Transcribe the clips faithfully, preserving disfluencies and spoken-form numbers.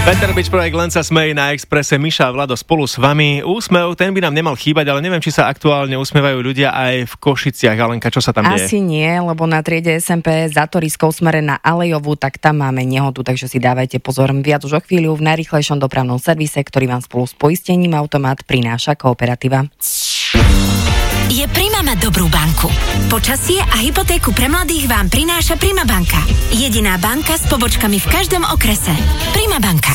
Peter Bič, projekt Len sa smej na Expresse, Miša a Vlado spolu s vami. Úsmev, ten by nám nemal chýbať, ale neviem, či sa aktuálne usmievajú ľudia aj v Košiciach. Alenka, čo sa tam deje? Asi nie, lebo na triede es em pé za Toriskou smere na Alejovú, tak tam máme nehodu, takže si dávajte pozor. Viac už o chvíľu v najrýchlejšom dopravnom servise, ktorý vám spolu s poistením Automat prináša Kooperativa. Je Prima mať dobrú banku. Počasie a hypotéku pre mladých vám prináša Prima banka. Jediná banka s pobočkami v každom okrese. Prima banka.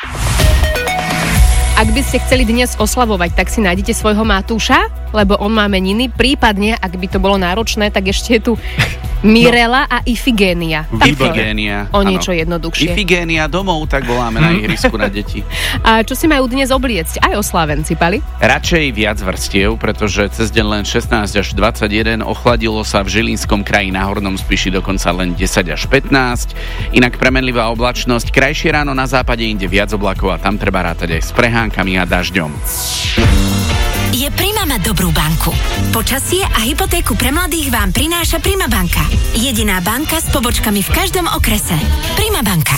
Ak by ste chceli dnes oslavovať, tak si nájdete svojho Matúša, lebo on má meniny. Prípadne, ak by to bolo náročné, tak ešte je tu Mirela no. a Ifigénia. Ifigénia. O niečo áno. jednoduchšie. Ifigénia domov, tak voláme na ihrisku na deti. A čo si majú dnes obliecť? Aj oslávenci, Pali? Radšej viac vrstiev, pretože cez deň len šestnásť až dvadsaťjeden, ochladilo sa v Žilinskom kraji, na Hornom Spiši dokonca len desať až pätnásť. Inak premenlivá oblačnosť, krajšie ráno na západe, inde viac oblakov a tam treba rátať aj s prehánkami a dažďom. Je Prima mať dobrú banku. Počasie a hypotéku pre mladých vám prináša Prima banka. Jediná banka s pobočkami v každom okrese. Prima banka.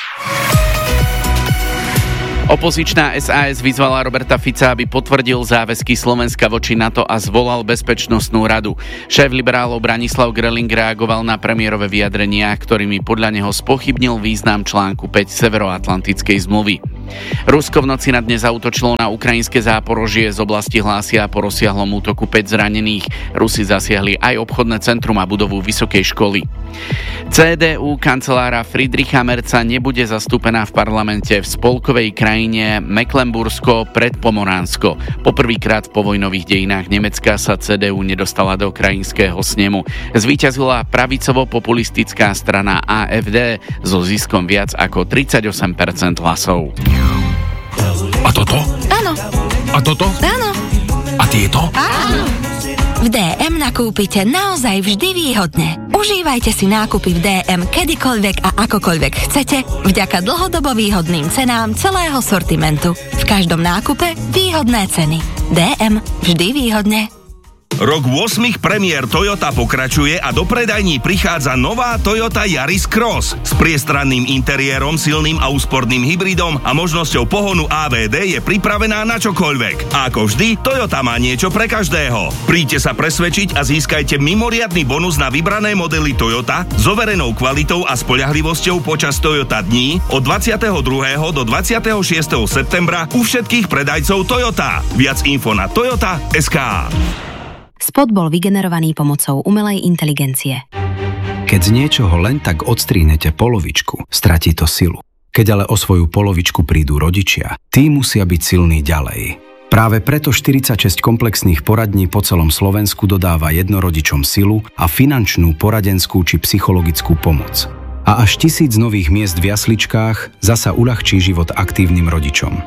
Opozičná es a es vyzvala Roberta Fica, aby potvrdil záväzky Slovenska voči NATO a zvolal Bezpečnostnú radu. Šéf liberálov Branislav Greling reagoval na premiérové vyjadrenia, ktorými podľa neho spochybnil význam článku päť Severoatlantickej zmluvy. Rusko v noci na dnes zaútočilo na ukrajinské Záporožie, z oblasti hlásia po rozsiahlom útoku päť zranených. Rusi zasiahli aj obchodné centrum a budovu vysokej školy. cé dé ú kancelára Friedricha Merza nebude zastúpená v parlamente v spolkovej krajine Mecklenbursko predpomoránsko. Poprvýkrát v povojnových dejinách Nemecka sa cé dé ú nedostala do krajinského snemu. Zvíťazila pravicovo-populistická strana á ef dé so ziskom viac ako tridsaťosem percent hlasov. A toto? Áno. A toto? Áno. A tieto? Áno. V dé em nakúpite naozaj vždy výhodne. Užívajte si nákupy v dé em kedykoľvek a akokoľvek chcete vďaka dlhodobo výhodným cenám celého sortimentu. V každom nákupe výhodné ceny. dé em vždy výhodne. Rok ôsmich premiér Toyota pokračuje a do predajní prichádza nová Toyota Yaris Cross. S priestranným interiérom, silným a úsporným hybridom a možnosťou pohonu á vé dé je pripravená na čokoľvek. A ako vždy, Toyota má niečo pre každého. Príďte sa presvedčiť a získajte mimoriadny bonus na vybrané modely Toyota s overenou kvalitou a spoľahlivosťou počas Toyota dní od dvadsiateho druhého do dvadsiateho šiesteho septembra u všetkých predajcov Toyota. Viac info na toyota bodka es ká. Spot bol vygenerovaný pomocou umelej inteligencie. Keď z niečoho len tak odstrihnete polovičku, stratí to silu. Keď ale o svoju polovičku prídu rodičia, tí musia byť silní ďalej. Práve preto štyridsaťšesť komplexných poradní po celom Slovensku dodáva jednorodičom silu a finančnú, poradenskú či psychologickú pomoc. A až tisíc nových miest v jasličkách zasa uľahčí život aktívnym rodičom.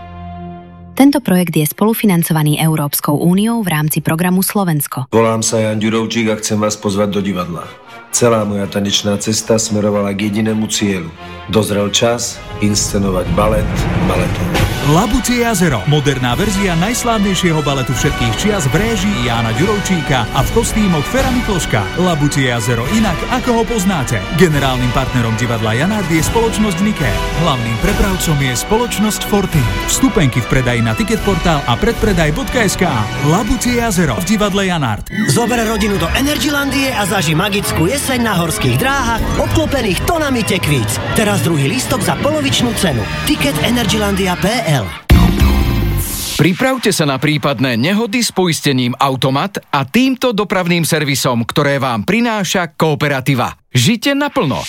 Tento projekt je spolufinancovaný Európskou úniou v rámci programu Slovensko. Volám sa Jan Ďurovčík a chcem vás pozvať do divadla. Celá moja tanečná cesta smerovala k jedinému cieľu. Dozrel čas inscenovať balet baletom. Labutie jazero, moderná verzia najslávnejšieho baletu všetkých čias v réžii Jána Ďurovčíka a v kostýmoch Fera Mikloška. Labutie jazero inak, ako ho poznáte. Generálnym partnerom divadla Janard je spoločnosť Niké. Hlavným prepravcom je spoločnosť Fortin. Vstupenky v predaji na Ticketportál a predpredaj bodka es ká. Labutie jazero v divadle Janard. Zober rodinu do Energylandie a zaži magickú jeseň na horských dráhach obklopených tonami tekvíc. Teraz druhý lístok za polovičnú cenu. Ticket energylandia bodka es el. Pripravte sa na prípadné nehody s poistením Automat a týmto dopravným servisom, ktoré vám prináša Kooperativa. Žite naplno.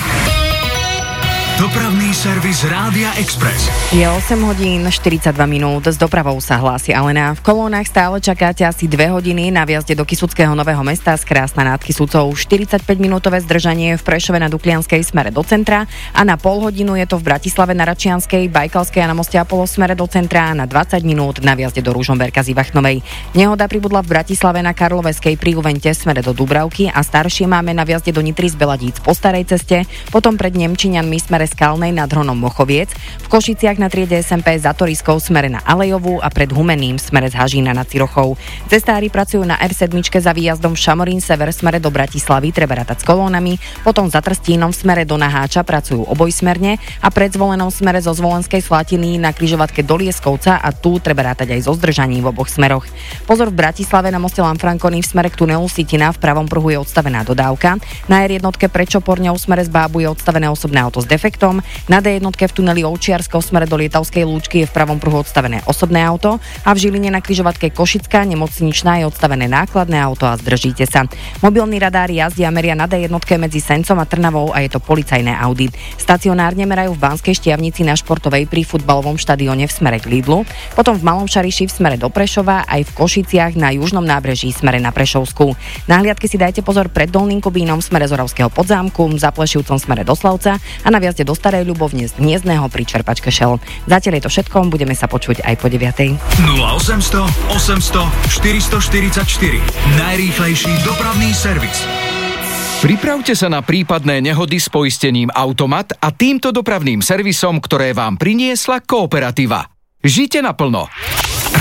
Dopravný servis Rádia Express. Je osem hodín štyridsaťdva minút, s dopravou sa hlási Alena. V kolónach stále čakáte asi dve hodiny na viazde do Kysuckého Nového Mesta z Krásna nad Kysucou, štyridsaťpäť minútové zdržanie v Prešove na Duklianskej smere do centra a na pol hodinu je to v Bratislave na Račianskej, Bajkalskej a na Moste Apollo smere do centra a na dvadsať minút na viazde do Ružomberka z Ivachnovej. Nehoda pribudla v Bratislave na Karloveskej pri Juvente smere do Dubravky a staršie máme na viazde do Nitry z Beladíc po starej ceste, potom pred Nemčiňanmi smere smere Skalnej nad Hronom Mochoviec, v Košiciach na triede es em pé za Toriskou v smere na Alejovú a pred Humeným v smere z Hažína nad Cirochou. Cestári pracujú na er sedem za výjazdom Šamorín sever v smere do Bratislavy, treba rátať s kolónami, potom za Trstínom v smere do Naháča pracujú obojsmerne a pred Zvolenou v smere zo Zvolenskej Slatiny na križovatke do Lieskovca a tu treba rátať aj so zdržaním v oboch smeroch. Pozor, v Bratislave na moste Lanfranconi v smere k tunelu Sitina v pravom pruhu je odstavená dodávka. Na er jedna pre Čoporňou v smere z Bábu je odstavené osobné auto s defektom. Na dé jedna v tuneli Ovčiarsko v smere do Lietavskej Lúčky je v pravom pruhu odstavené osobné auto a v Žiline na križovatke Košická nemocničná je odstavené nákladné auto a zdržíte sa. Mobilný radár jazdia meria na dé jedna medzi Sencom a Trnavou a je to policajné Audi. Stacionárne merajú v Banskej Štiavnici na Športovej pri futbalovom štadióne v smere k Lidlu, potom v Malom Šariši v smere do Prešova, aj v Košiciach na južnom nábreží v smere na Prešovsku. Na hliadky si dajte pozor pred Dolným Kubínom v smere z Oravského Podzámku, za Plešivcom v smere do Slavca a na viazde do Starej Ľubovne z Hniezdného pri čerpačke Šel. Zatiaľ je to všetko, budeme sa počuť aj po deviatej. nula osemsto osemsto štyristoštyridsaťštyri Najrýchlejší dopravný servis. Pripravte sa na prípadné nehody s poistením Automat a týmto dopravným servisom, ktoré vám priniesla Kooperativa. Žite naplno.